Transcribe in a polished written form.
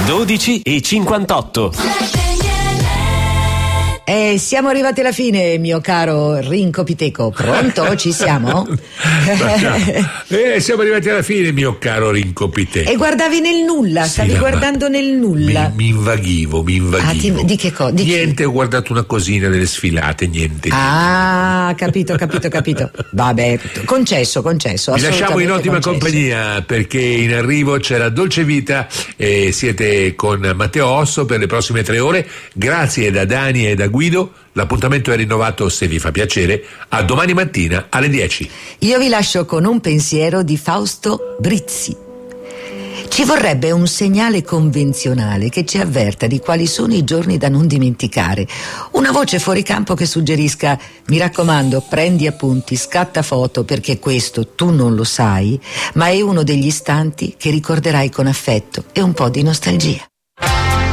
12:58. Siamo arrivati alla fine, mio caro Rinco Piteco. Pronto? Ci siamo? Siamo arrivati alla fine, mio caro Rinco Piteco. E guardavi nel nulla, stavi guardando nel nulla. Mi invaghivo. Di che cosa? Niente, ho guardato una cosina delle sfilate, niente. Ah, capito. Vabbè, concesso. Vi lasciamo in ottima compagnia, perché in arrivo c'è la Dolce Vita e siete con Matteo Osso per le prossime 3 ore. Grazie da Dani e da Guido. L'appuntamento è rinnovato, se vi fa piacere, a domani mattina alle 10. Io vi lascio con un pensiero di Fausto Brizzi. Ci vorrebbe un segnale convenzionale che ci avverta di quali sono i giorni da non dimenticare. Una voce fuori campo che suggerisca: mi raccomando, prendi appunti, scatta foto, perché questo tu non lo sai, ma è uno degli istanti che ricorderai con affetto e un po' di nostalgia.